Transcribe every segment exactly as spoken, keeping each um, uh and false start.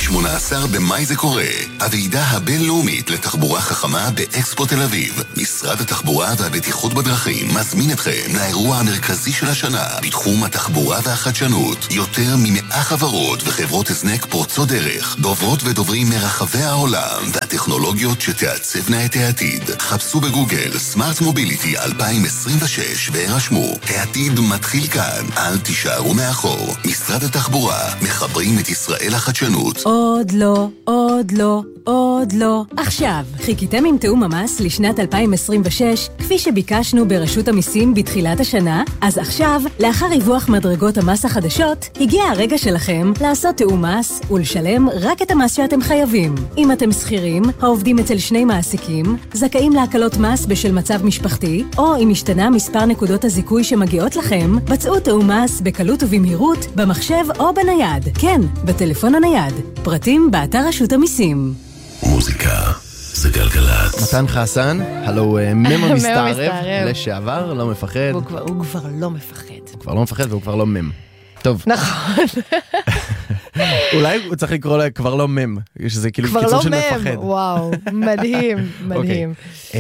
ב-שמונה עשר במאי זה קורה. הוועידה הבינלאומית לתחבורה חכמה באקספו תל אביב. משרד התחבורה והבטיחות בדרכים מזמין אתכם לאירוע המרכזי של השנה בתחום התחבורה והחדשנות. יותר ממאה חברות וחברות הזנק פורצות דרך, דוברות ודוברים מרחבי העולם והטכנולוגיות שתעצבנה את העתיד. חפשו בגוגל סמארט מוביליטי אלפיים עשרים ושש והירשמו. העתיד מתחיל כאן, אל תישארו מאחור. משרד התחבורה, מחברים את ישראל לחדשנות. עוד לא, עוד לא, עוד לא. עכשיו, חיכיתם עם תאום המס לשנת אלפיים עשרים ושש, כפי שביקשנו ברשות המיסים בתחילת השנה? אז עכשיו, לאחר ריווח מדרגות המס החדשות, הגיע הרגע שלכם לעשות תאום מס ולשלם רק את המס שאתם חייבים. אם אתם שכירים, העובדים אצל שני מעסיקים, זכאים להקלות מס בשל מצב משפחתי, או אם השתנה מספר נקודות הזיכוי שמגיעות לכם, בצעו תאום מס בקלות ובמהירות, במחשב או בנייד. כן, בטלפון הנייד. פרטים באתר רשות המיסים. מוזיקה זה גלגלת. מתן חסן, הלו ממה מסתערב, לשעבר, לא מפחד. הוא כבר, הוא כבר לא מפחד. הוא כבר לא מפחד והוא כבר לא מם. טוב. נכון. אולי הוא צריך לקרוא לה כבר לא מם, שזה כאילו קיצור של מפחד. כבר לא מם, וואו, מדהים, מדהים.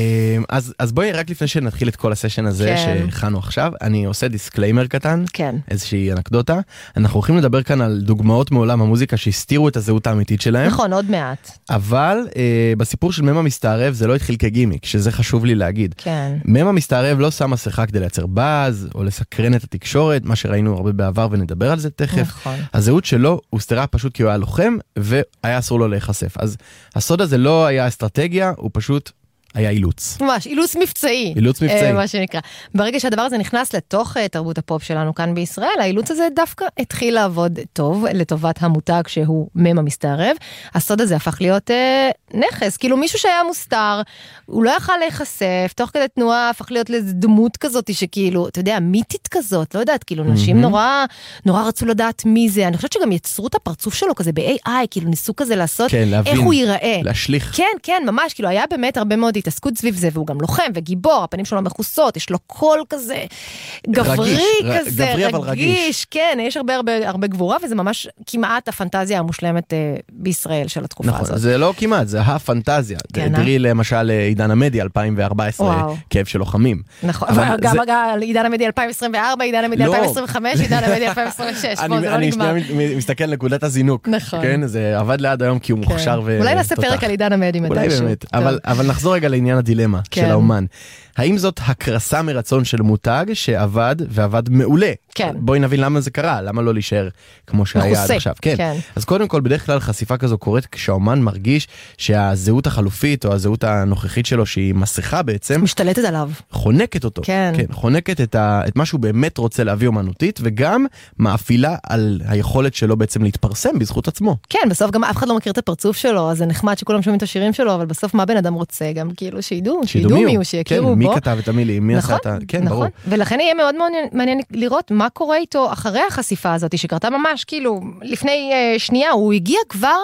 אז בואי רק לפני שנתחיל את כל הסשן הזה שהכנו עכשיו, אני עושה דיסקליימר קטן, איזושהי אנקדוטה. אנחנו הולכים לדבר כאן על דוגמאות מעולם המוזיקה שהסתירו את הזהות האמיתית שלהם. נכון, עוד מעט. אבל בסיפור של ממה מסתערב זה לא התחיל כגימיק, שזה חשוב לי להגיד. ממה מסתערב לא שם מסכה כדי לייצר באז, או לסקרן את התקשורת, מה שראינו הרבה בעבר ונדבר על זה תכף. הזהות שלו הוסתרה פשוט כי הוא היה לוחם, והיה אסור לו להיחשף. אז הסוד הזה לא היה אסטרטגיה, הוא פשוט היה אילוץ. ממש, אילוץ מבצעי. אילוץ מבצעי. מה שנקרא. ברגע שהדבר הזה נכנס לתוך תרבות הפופ שלנו כאן בישראל, האילוץ הזה דווקא התחיל לעבוד טוב, לטובת המותג שהוא ממה מסתערב. הסוד הזה הפך להיות אה, נכס. כאילו מישהו שהיה מוסתר, הוא לא יכל להיחשף, תוך כדי תנועה הפך להיות לאיזו דמות כזאת, שכאילו, אתה יודע, מיתית כזאת, לא יודעת, כאילו נשים נורא, נורא רצו לדעת מי זה. אני חושבת שגם יצרו את הפרצוף שלו כזה ב-איי איי, כאילו ניסו כזה לעשות כן, להבין, איך הוא ייראה. להשליך. כן, כן, ממש, כאילו היה באמת הרבה מאוד התעסקות סביב זה, והוא גם לוחם וגיבור, הפנים שלו מכוסות, יש לו קול כזה גברי רגיש, כזה, גברי רגיש, אבל רגיש. כן, יש הרבה הרבה הרבה גבורה, וזה ממש כמעט הפנטזיה המושלמת אה, בישראל של התקופה נכון, הזאת. זה לא כמעט, זה הפנטזיה. כן, דרי למשל עידן המדיה אלפיים וארבע עשרה, וואו. כאב של לוחמים. נכון, אבל גם זה... עידן המדיה אלפיים עשרים וארבע, עידן המדיה לא. אלפיים עשרים וחמש, עידן המדיה אלפיים עשרים ושש, אני, בוא, זה לא אני נגמר. שנייה מסתכל על נקודת הזינוק. נכון. כן, זה עבד ליד היום כי הוא כן. מוכשר ו... אולי נעשה פרק על עידן המדיה אולי מתישהו. באמת, אבל, אבל נחזור רגע לעניין הדילמה כן. של האומן. האם זאת הקרסה מרצון של מותג שעבד ועבד מעולה? כן. בואי נבין למה זה קרה, למה לא להישאר כמו שהיה עד עכשיו. כן. כן. אז קודם כל, בדרך כלל חשיפה כזו קורית כשהאומן מרגיש שהזהות החלופית או הזהות הנוכחית שלו, שהיא מסכה בעצם, משתלטת עליו. חונקת אותו. כן. כן, חונקת את, ה, את מה שהוא באמת רוצה להביא אומנותית, וגם מאפילה על היכולת שלו בעצם להתפרסם בזכות עצמו. כן, בסוף גם אף אחד לא מכיר את הפרצוף שלו, אז זה נחמד שכולם שומעים את השירים שלו, אבל בסוף מה בן אדם רוצה? גם כאילו שידעו, שידעו מי הוא, שיכירו בו. מי כתב את המילים, מי נכון, עשה את ה... כן, נכון. ברור. ולכן יהיה מאוד מעניין, מעניין לראות מה קורה איתו אחרי החשיפה הזאת, שקרתה ממש כאילו לפני uh, שנייה, הוא הגיע כבר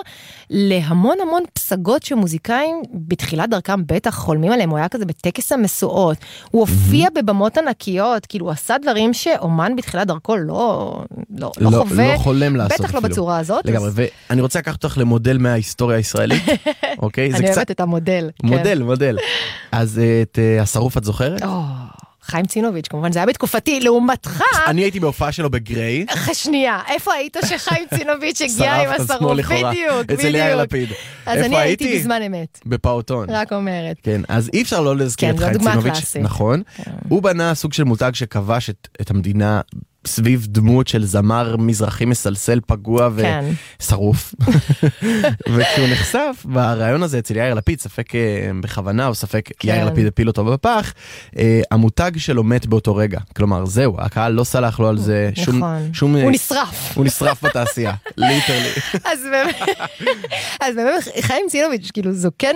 להמון המון פסגות שמוזיקאים בתחילת דרכם בטח חולמים עליהם, הוא היה כזה בטקס המסועות, הוא הופיע mm-hmm. בבמות ענקיות, כאילו הוא עשה דברים שאומן בתחילת דרכו לא, לא, לא, לא חווה, לא חולם לעשות בטח אפילו. לא בצורה הזאת. לגמרי, אז... ואני רוצה לקחת אותך למודל מההיסטוריה הישראלית, אוקיי? אני אוהבת את המודל. מודל, כן. מודל. אז את השרוף את זוכרת? או... חיים צינוביץ', כמובן, זה היה בתקופתי, לעומתך... אני הייתי בהופעה שלו בגריי. שנייה, איפה היית שחיים צינוביץ' הגיע עם השרוף? בדיוק, בדיוק. אצל יאיר לפיד. אז אני הייתי בזמן אמת. בפעוטון. רק אומרת. כן, אז אי אפשר לא להזכיר את חיים צינוביץ', נכון? הוא בנה סוג של מותג שכבש את המדינה... סביב דמות של זמר מזרחי מסלסל פגוע ושרוף. וכשהוא נחשף ברעיון הזה אצל יאיר לפיד, ספק בכוונה או ספק יאיר לפיד הפיל אותו בפח, המותג שלו מת באותו רגע. כלומר, זהו, הקהל לא סלח לו על זה שום... הוא נשרף. הוא נשרף בתעשייה, ליטרלי. אז באמת, חיים צינוביץ', כאילו זו כן...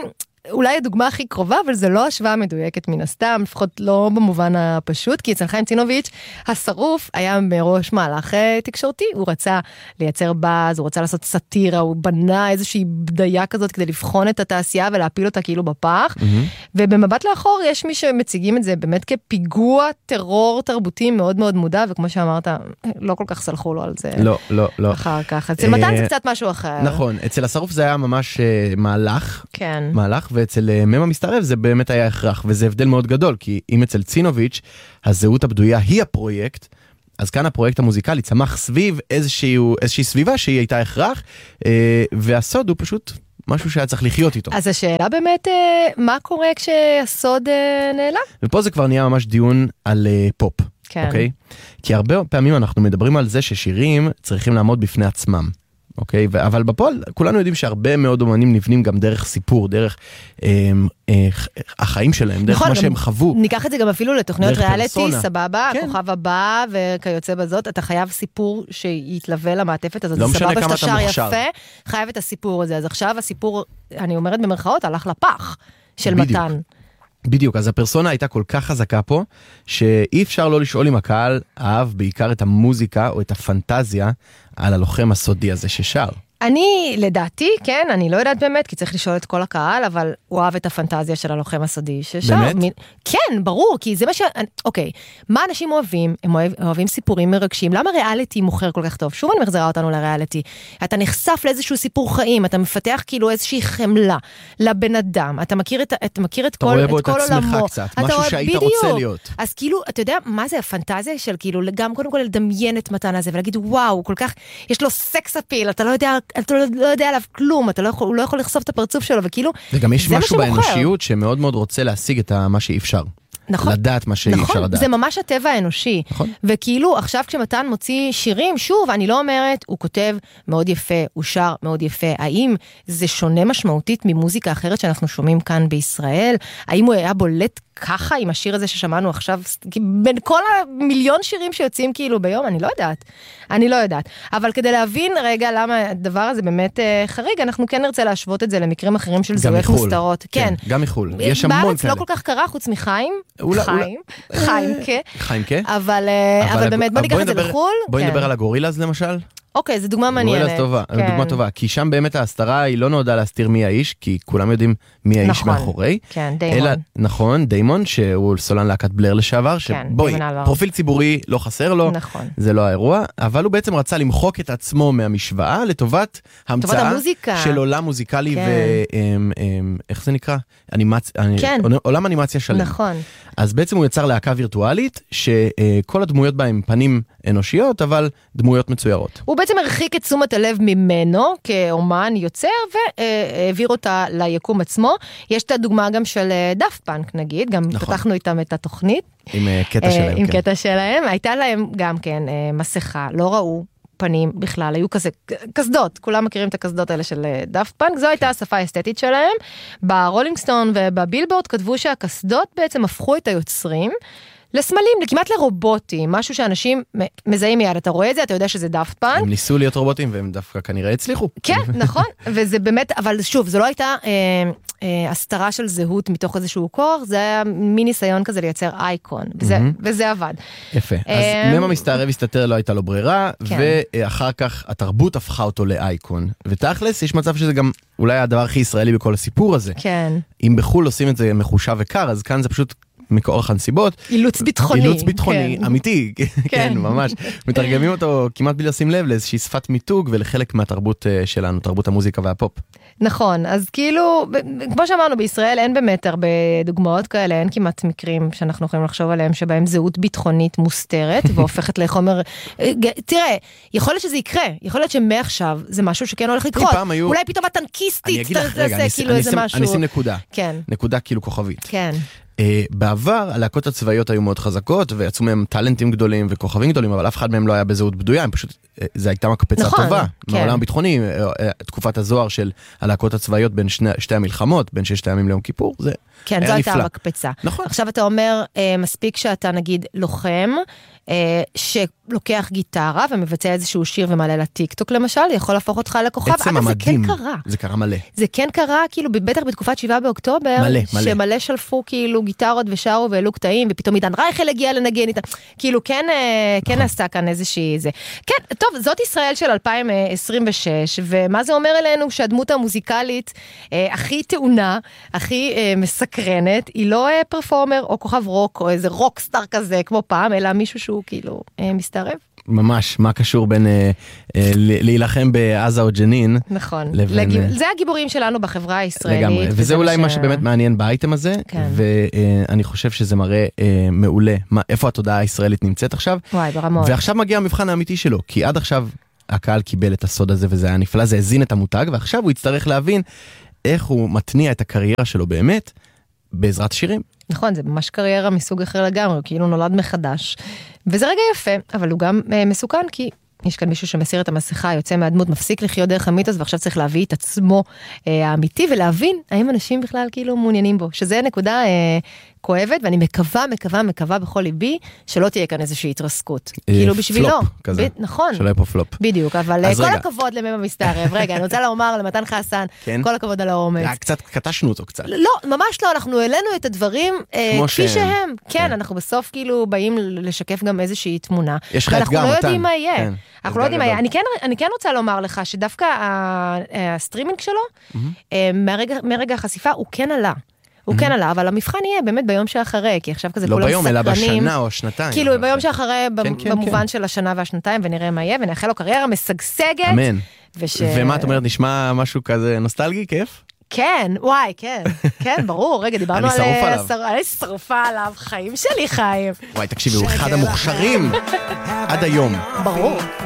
אולי הדוגמה הכי קרובה, אבל זה לא השוואה מדויקת מן הסתם, לפחות לא במובן הפשוט, כי אצל חיים צינוביץ' השרוף היה מראש מהלך תקשורתי, הוא רצה לייצר באז, הוא רצה לעשות סאטירה, הוא בנה איזושהי בדיה כזאת כדי לבחון את התעשייה ולהפיל אותה כאילו בפח, ובמבט לאחור יש מי שמציגים את זה באמת כפיגוע טרור תרבותי מאוד מאוד מודע, וכמו שאמרת, לא כל כך סלחו לו על זה. לא, לא, לא. אחר כך. אצל מתן זה קצת משהו אחר. נכון, אצל השרוף זה היה ממש מהלך, כן. מהלך, ואצל ממה מסתערב זה באמת היה הכרח, וזה הבדל מאוד גדול, כי אם אצל צינוביץ' הזהות הבדויה היא הפרויקט, אז כאן הפרויקט המוזיקלי צמח סביב איזושהי, איזושהי סביבה שהיא הייתה הכרח, והסוד הוא פשוט משהו שהיה צריך לחיות איתו. אז השאלה באמת, מה קורה כשהסוד נעלם? ופה זה כבר נהיה ממש דיון על פופ. כן. אוקיי? כי הרבה פעמים אנחנו מדברים על זה ששירים צריכים לעמוד בפני עצמם. אוקיי? אבל בפועל כולנו יודעים שהרבה מאוד אומנים נבנים גם דרך סיפור, דרך אה, אה, החיים שלהם, דרך נכון, מה שהם חוו. ניקח את זה גם אפילו לתוכניות ריאליטי, פרסונה. סבבה, כן. הכוכב הבא וכיוצא בזאת, אתה חייב סיפור שיתלווה למעטפת הזאת, לא משנה סבבה כמה שאתה אתה שר מוכשר. יפה, חייב את הסיפור הזה, אז עכשיו הסיפור, אני אומרת במרכאות, הלך לפח של בדיוק. מתן. בדיוק, אז הפרסונה הייתה כל כך חזקה פה, שאי אפשר לא לשאול אם הקהל אהב בעיקר את המוזיקה או את הפנטזיה על הלוחם הסודי הזה ששר. אני, לדעתי, כן, אני לא יודעת באמת, כי צריך לשאול את כל הקהל, אבל הוא אוהב את הפנטזיה של הלוחם הסודי ששר. באמת? מ... כן, ברור, כי זה מה ש... אוקיי, מה אנשים אוהבים? הם אוהב, אוהבים סיפורים מרגשים. למה ריאליטי מוכר כל כך טוב? שוב אני מחזירה אותנו לריאליטי. אתה נחשף לאיזשהו סיפור חיים, אתה מפתח כאילו איזושהי חמלה לבן אדם, אתה מכיר את, אתה מכיר את כל, אתה רואה בו את את כל עצמך עולמו. קצת, אתה משהו רואה, שהיית בדיוק. רוצה להיות. אז כאילו, אתה יודע, מה זה הפנטזיה של כאילו, גם קודם כל לדמיין את מתן הזה, ולהגיד, וואו, כל כך, יש לו סקס אפיל, אתה לא יודע, אתה לא יודע עליו כלום, אתה לא יכול, הוא לא יכול לחשוף את הפרצוף שלו, וכאילו, וגם יש משהו באנושיות שמאוד מאוד רוצה להשיג את מה שאי אפשר. נכון. לדעת מה שאי נכון, אפשר לדעת. זה ממש הטבע האנושי. נכון. וכאילו, עכשיו כשמתן מוציא שירים, שוב, אני לא אומרת, הוא כותב מאוד יפה, הוא שר מאוד יפה. האם זה שונה משמעותית ממוזיקה אחרת שאנחנו שומעים כאן בישראל? האם הוא היה בולט ככה עם השיר הזה ששמענו עכשיו, בין כל המיליון שירים שיוצאים כאילו ביום, אני לא יודעת. אני לא יודעת. אבל כדי להבין רגע למה הדבר הזה באמת uh, חריג, אנחנו כן נרצה להשוות את זה למקרים אחרים של זהויות מוסתרות. כן. כן, גם מחול. יש המון בארץ כאלה. לא כל כך קרה, חוץ מחיים. אולי, חיים. חיים, כן. חיים, כן. אבל, אבל, אבל באמת, בוא ניקח את זה בחול. בואי כן. נדבר על הגורילאז למשל. אוקיי, זו דוגמה מעניינת. גורילאז טובה, כן. דוגמה טובה, כי שם באמת ההסתרה היא לא נועדה להסתיר מי האיש, כי כולם יודעים מי האיש נכון. מאחורי. כן, דיימון. אלא, נכון, דיימון, שהוא סולן להקת בלר לשעבר, כן, שבואי, דיימון פרופיל ציבורי לא חסר לו, נכון. זה לא האירוע, אבל הוא בעצם רצה למחוק את עצמו מהמשוואה, לטובת המצאה של עולם מוזיקלי, כן. ואיך זה נקרא? אנימצ... כן. עולם אנימציה שלם. נכון. אז בעצם הוא יצר להקה וירטואלית, שכל הדמויות בה הם פנים אנושיות, אבל דמויות מצוירות. הוא בעצם הרחיק את תשומת הלב ממנו, כאומן יוצר, והעביר אותה ליקום עצמו. יש את הדוגמה גם של דאפט פאנק, נגיד, גם נכון. פתחנו איתם את התוכנית. עם קטע שלהם, עם כן. קטע שלהם. הייתה להם גם כן מסכה, לא ראו פנים בכלל, היו כזה כסדות, כולם מכירים את הכסדות האלה של דאפט פאנק, זו הייתה השפה האסתטית שלהם. ברולינג סטון ובבילבורד כתבו שהכסדות בעצם הפכו את היוצרים לסמלים, כמעט לרובוטים, משהו שאנשים מזהים מיד, אתה רואה את זה, אתה יודע שזה דאפט פאנק. הם ניסו להיות רובוטים והם דווקא כנראה הצליחו. כן, נכון, וזה באמת, אבל שוב, זו לא הייתה אה, אה, הסתרה של זהות מתוך איזשהו כוח, זה היה מין ניסיון כזה לייצר אייקון, וזה, mm-hmm. וזה עבד. יפה, אז ממה מסתערב הסתתר לא הייתה לו ברירה, כן. ואחר כך התרבות הפכה אותו לאייקון, ותכלס יש מצב שזה גם אולי הדבר הכי ישראלי בכל הסיפור הזה. כן. אם בחול עושים את זה מחושב וקר, אז כאן זה פשוט מכורח הנסיבות. אילוץ ביטחוני. אילוץ ביטחוני, כן. אמיתי, כן, כן, ממש. מתרגמים אותו כמעט בלי לשים לב לאיזושהי שפת מיתוג ולחלק מהתרבות שלנו, תרבות המוזיקה והפופ. נכון, אז כאילו, כמו שאמרנו, בישראל אין באמת הרבה דוגמאות כאלה, אין כמעט מקרים שאנחנו יכולים לחשוב עליהם, שבהם זהות ביטחונית מוסתרת, והופכת לחומר, תראה, יכול להיות שזה יקרה, יכול להיות שמעכשיו זה משהו שכן הולך לקרות, אולי פתאום הטנקיסטית, אני אשים נקודה, נקודה כאילו כוכבית. כן. בעבר הלהקות הצבאיות היו מאוד חזקות ויצאו מהם טלנטים גדולים וכוכבים גדולים, אבל אף אחד מהם לא היה בזהות בדויה, הם פשוט, זה הייתה מקפצה נכון, טובה כן. מהעולם הביטחוני, תקופת הזוהר של הלהקות הצבאיות בין שני, שתי המלחמות, בין ששת הימים ליום כיפור, זה כן, זו הייתה מקפצה. נכון. עכשיו אתה אומר, מספיק שאתה נגיד לוחם, שלוקח גיטרה ומבצע איזשהו שיר ומעלה לטיקטוק למשל, יכול להפוך אותך לכוכב. עצם המדהים, זה כן קרה. זה קרה מלא. זה כן קרה, כאילו, בטח בתקופת שבעה באוקטובר, מלא, מלא. שמלא שלפו כאילו גיטרות ושרו והעלו קטעים, ופתאום עידן רייכל הגיע לנגן איתה. כאילו, כן, כן עשתה כאן איזושהי זה. כן, טוב, זאת ישראל של אלפיים עשרים ושש, ומה זה אומר אלינו שהדמות המוזיקלית הכי טעונה, הכי מסקרנת, היא לא פרפורמר או כוכב רוק, או איזה רוק סטאר כזה, כמו פעם, אלא מישהו שהוא כאילו מסתערב. ממש, מה קשור בין אה, אה, להילחם בעזה או ג'נין. נכון. לבין... לג... זה הגיבורים שלנו בחברה הישראלית. לגמרי, וזה אולי ש... מה שבאמת מעניין באייטם הזה, כן. ואני אה, חושב שזה מראה אה, מעולה, מה, איפה התודעה הישראלית נמצאת עכשיו. וואי, ברמות. ועכשיו מגיע המבחן האמיתי שלו, כי עד עכשיו הקהל קיבל את הסוד הזה, וזה היה נפלא, זה הזין את המותג, ועכשיו הוא יצטרך להבין איך הוא מתניע את הקריירה שלו באמת, בעזרת שירים. נכון, זה ממש קריירה מסוג אחר לגמרי, הוא כאילו נולד מחדש. וזה רגע יפה, אבל הוא גם אה, מסוכן, כי יש כאן מישהו שמסיר את המסכה, יוצא מהדמות, מפסיק לחיות דרך המיתוס, ועכשיו צריך להביא את עצמו אה, האמיתי, ולהבין האם אנשים בכלל כאילו מעוניינים בו, שזה נקודה אה, כואבת, ואני מקווה, מקווה, מקווה בכל ליבי, שלא תהיה כאן איזושהי התרסקות. אה, כאילו בשבילו. פלופ כזה. ב... נכון. שלא יהיה פה פלופ. בדיוק, אבל כל רגע. הכבוד למם המסתערב. רגע, אני רוצה לומר למתן חסן, כן? כל הכבוד על האומץ. קצת קטשנו אותו קצת. לא, ממש לא, אנחנו העלינו את הדברים אה, כפי שהם. שהם. כן, כן, אנחנו בסוף כאילו באים לשקף גם איזושהי תמונה. יש לך אתגר, מתן. ואנחנו לא יודעים מה יהיה. כן. אנחנו לא יודעים מה יהיה. אני כן, אני כן רוצה לומר לך שדווקא הסטרימינג שלו, mm-hmm. מהרגע, מהרגע החשיפה, הוא כן עלה. הוא mm-hmm. כן עלה, אבל המבחן יהיה באמת ביום שאחרי, כי עכשיו כזה לא כולם ביום, סקרנים. אלא בשנה או שנתיים. כאילו ביום שאחרי, כן, כן, במובן כן. של השנה והשנתיים, ונראה מה יהיה, ונאחל לו קריירה משגשגת. אמן. וש... ומה את אומרת, נשמע משהו כזה נוסטלגי, כיף? כן, וואי, כן, כן, ברור, רגע, דיברנו על... אני שרוף עליו. שר... אני שרופה עליו, חיים שלי חיים. וואי, תקשיבי, הוא אחד המוכשרים עד היום. ברור.